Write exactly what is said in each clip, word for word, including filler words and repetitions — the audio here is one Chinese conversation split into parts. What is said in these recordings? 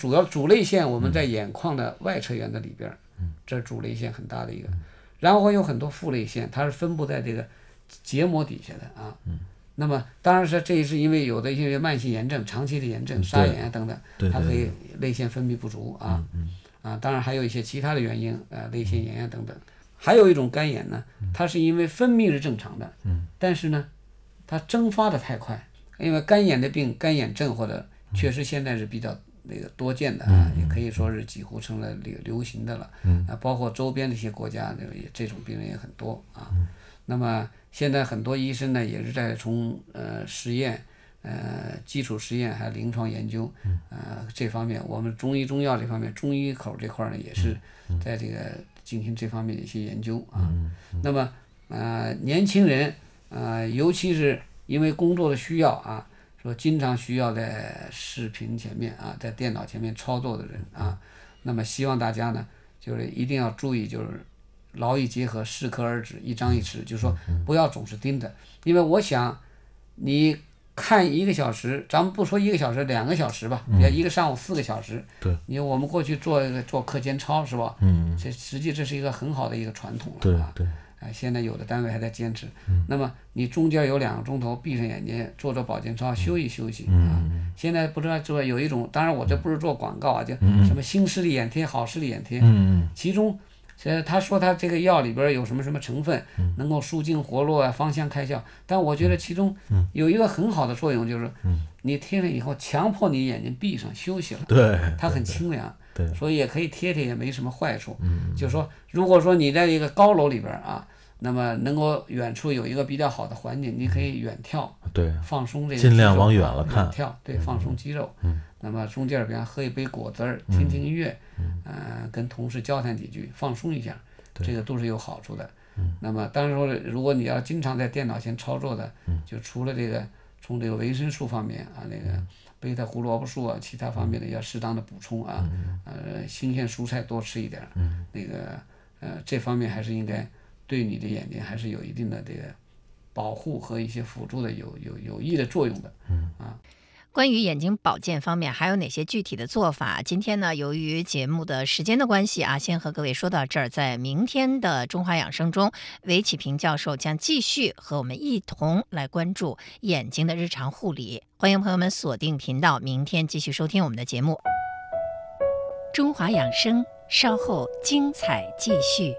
主要主泪腺我们在眼眶的外侧缘的里边，嗯，这是主泪腺很大的一个，然后有很多副泪腺，它是分布在这个结膜底下的啊。嗯，那么当然是这也是因为有的一些慢性炎症、长期的炎症、沙眼啊等等，它可以泪腺分泌不足啊。嗯啊，当然还有一些其他的原因，呃，泪腺炎啊等等。还有一种干眼呢，它是因为分泌是正常的，嗯，但是呢，它蒸发的太快，因为干眼的病、干眼症或者确实现在是比较那个多见的啊，也可以说是几乎成了流流行的了，嗯，啊，包括周边的一些国家，这个也这种病人也很多啊。那么现在很多医生呢，也是在从呃实验。呃，基础实验还有临床研究，呃，这方面我们中医中药这方面，中医口这块呢，也是在这个进行这方面的一些研究啊。那么，呃，年轻人，呃，尤其是因为工作的需要啊，说经常需要在视频前面啊，在电脑前面操作的人啊，那么希望大家呢，就是一定要注意，就是劳逸结合，适可而止，一张一弛，就是说不要总是盯着，因为我想你。看一个小时，咱们不说一个小时，两个小时吧，比如一个上午四个小时。对，你我们过去做做课间操是吧？嗯，这实际这是一个很好的一个传统了啊。对对。啊，现在有的单位还在坚持。嗯。那么你中间有两个钟头，闭上眼睛做做保健操，休息休息啊。嗯。现在不知道这有一种，当然我这不是做广告啊，就什么新视力眼贴、好视力眼贴。嗯。其中。呃，他说他这个药里边有什么什么成分，能够舒筋活络啊，芳香开窍。但我觉得其中有一个很好的作用，就是你贴了以后，强迫你眼睛闭上休息了，对，它很清凉，对，所以也可以贴贴，也没什么坏处。就是说，如果说你在一个高楼里边啊，那么能够远处有一个比较好的环境，你可以远眺，对，放松这个， 尽量往远了看， 远眺，对，放松肌肉。嗯。那么中间比方喝一杯果汁儿，听听音乐，嗯，呃，跟同事交谈几句，放松一下，这个都是有好处的。嗯，那么当然说，如果你要经常在电脑前操作的，嗯，就除了这个从这个维生素方面啊，那个贝塔胡萝卜素啊，其他方面的要适当的补充啊，嗯、呃，新鲜蔬菜多吃一点，嗯，那个呃，这方面还是应该对你的眼睛还是有一定的这个保护和一些辅助的有有有益的作用的，嗯啊。 关于眼睛保健方面还有哪些具体的做法？今天呢，由于节目的时间的关系啊，先和各位说到这儿。在明天的中华养生中，韦启平教授将继续和我们一同来关注眼睛的日常护理。欢迎朋友们锁定频道，明天继续收听我们的节目。中华养生稍后精彩继续。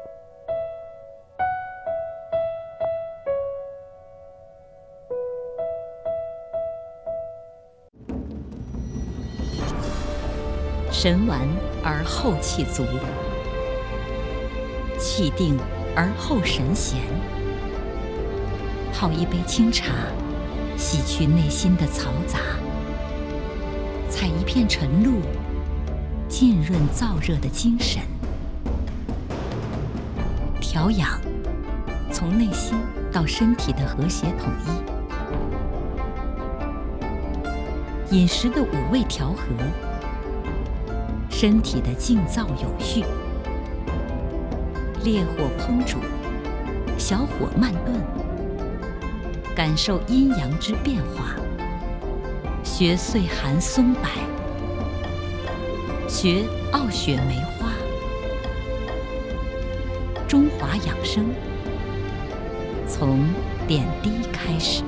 神完而后气足，气定而后神闲。泡一杯清茶，洗去内心的嘈杂；采一片晨露，浸润燥热的精神。调养，从内心到身体的和谐统一。饮食的五味调和。身体的静躁有序，烈火烹煮，小火慢炖，感受阴阳之变化，学岁寒松柏，学傲雪梅花。中华养生，从点滴开始。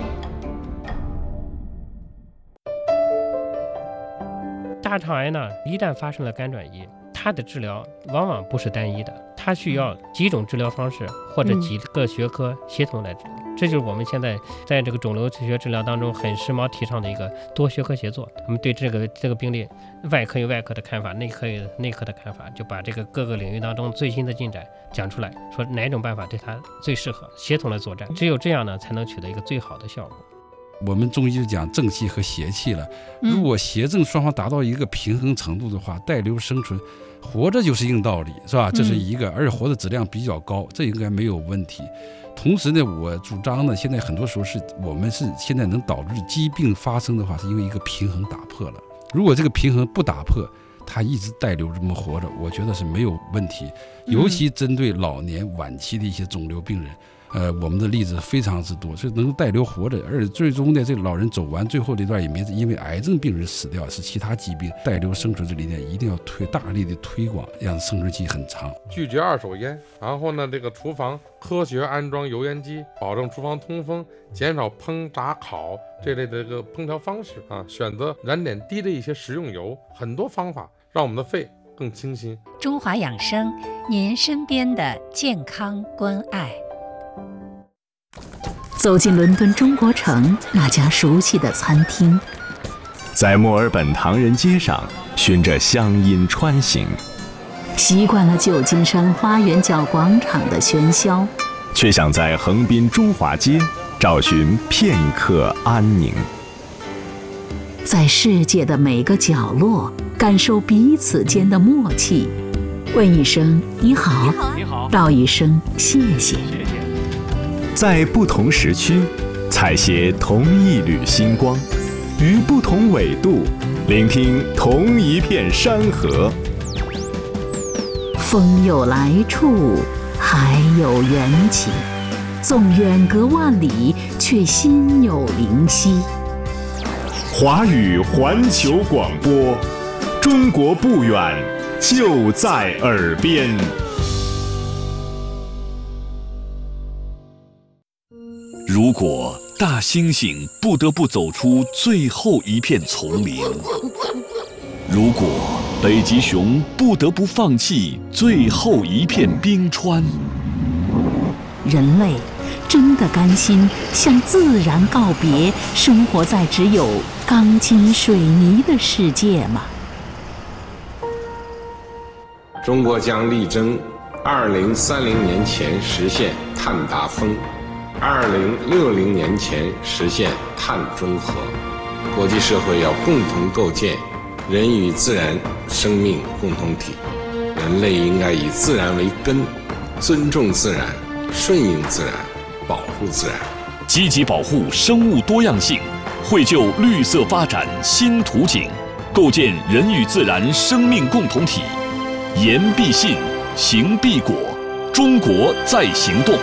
大肠癌呢，一旦发生了肝转移，它的治疗往往不是单一的，它需要几种治疗方式或者几个学科协同来治疗。嗯、这就是我们现在在这个肿瘤学治疗当中很时髦提倡的一个多学科协作。我们对这个这个病例，外科有外科的看法，内科有内科的看法，就把这个各个领域当中最新的进展讲出来，说哪种办法对它最适合，协同来作战。只有这样呢，才能取得一个最好的效果。 我们中医就讲正气和邪气了，如果邪正双方达到一个平衡程度的话，带瘤生存，活着就是硬道理，是吧？这是一个，而且活的质量比较高，这应该没有问题。同时呢，我主张呢，现在很多时候是我们是现在能导致疾病发生的话，是因为一个平衡打破了。如果这个平衡不打破，他一直带瘤这么活着，我觉得是没有问题。尤其针对老年晚期的一些肿瘤病人， 呃，我们的例子非常之多，所以能带留活着，而且最终呢，这个老人走完最后这段也没因为癌症病人死掉，是其他疾病，带留生存这理念一定要推大力的推广，让生存期很长。 拒绝二手烟，然后呢，这个厨房科学安装油烟机，保证厨房通风，减少烹炸烤这类的这个烹调方式啊，选择燃点低的一些食用油，很多方法让我们的肺更清新。 中华养生，您身边的健康关爱。 走进伦敦中国城那家熟悉的餐厅， 在墨尔本唐人街上循着乡音穿行， 习惯了旧金山花园角广场的喧嚣， 却想在横滨中华街找寻片刻安宁。 在世界的每个角落感受彼此间的默契，问一声你好， 你好， 道一声谢谢。 在不同时区采撷同一缕星光，于不同纬度聆听同一片山河。 风有来处，海有缘起，纵远隔万里，却心有灵犀。 华语环球广播，中国不远，就在耳边。 如果大猩猩不得不走出最后一片丛林，如果北极熊不得不放弃最后一片冰川， 人类真的甘心向自然告别，生活在只有钢筋水泥的世界吗？ 中国将力争二零三零年前实现碳达峰，二零六零年前实现碳中和。国际社会要共同构建人与自然生命共同体，人类应该以自然为根，尊重自然，顺应自然，保护自然， 积极保护生物多样性，绘就绿色发展新图景，构建人与自然生命共同体。言必信，行必果，中国在行动。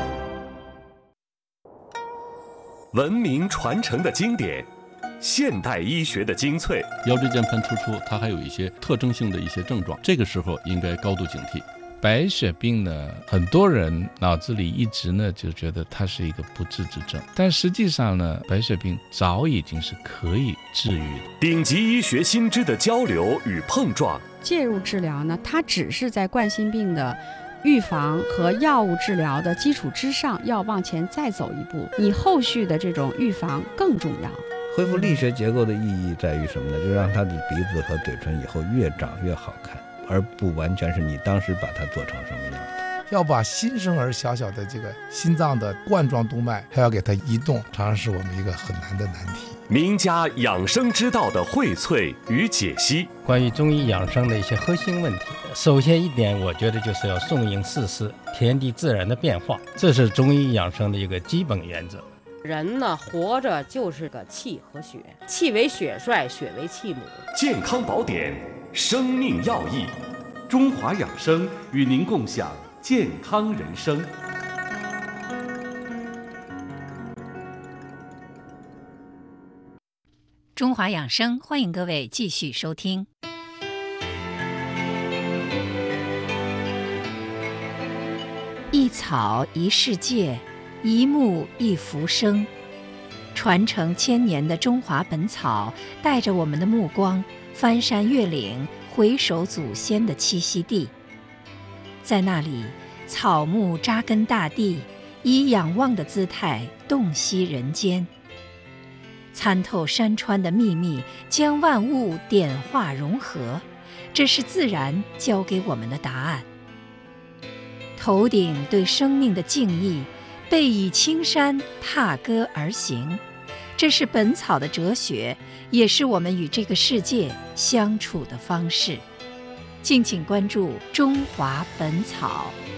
文明传承的经典，现代医学的精粹。 腰椎间盘突出，它还有一些特征性的一些症状，这个时候应该高度警惕。白血病呢，很多人脑子里一直呢就觉得它是一个不治之症，但实际上呢，白血病早已经是可以治愈的。 顶级医学新知的交流与碰撞， 介入治疗呢，它只是在冠心病的预防和药物治疗的基础之上，要往前再走一步，你后续的这种预防更重要。 恢复力学结构的意义在于什么呢？就是让他的鼻子和嘴唇以后越长越好看，而不完全是你当时把它做成什么样的。 要把新生儿小小的这个心脏的冠状动脉还要给它移动，常常是我们一个很难的难题。 名家养生之道的荟萃与解析， 关于中医养生的一些核心问题，首先一点，我觉得就是要顺应四时，天地自然的变化，这是中医养生的一个基本原则。 人呢，活着就是个气和血，气为血帅，血为气母。 健康宝典，生命要义，中华养生与您共享健康人生。 中华养生，欢迎各位继续收听。一草一世界，一木一浮生。传承千年的中华本草，带着我们的目光翻山越岭，回首祖先的栖息地。在那里，草木扎根大地，以仰望的姿态洞悉人间。参透山川的秘密，将万物点化融合，这是自然教给我们的答案。头顶对生命的敬意，背以青山踏歌而行，这是本草的哲学，也是我们与这个世界相处的方式。敬请关注中华本草。